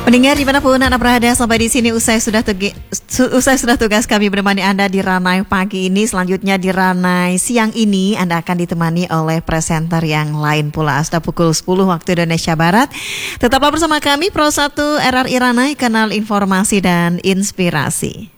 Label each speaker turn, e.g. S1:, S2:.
S1: Pendengar dimanapun Anda berada, sampai di sini usai sudah tugas kami menemani Anda di Ranai pagi ini. Selanjutnya di Ranai siang ini Anda akan ditemani oleh presenter yang lain pula. Sudah pukul 10 waktu Indonesia Barat. Tetaplah bersama kami Pro 1 RRI Ranai, kanal informasi dan inspirasi.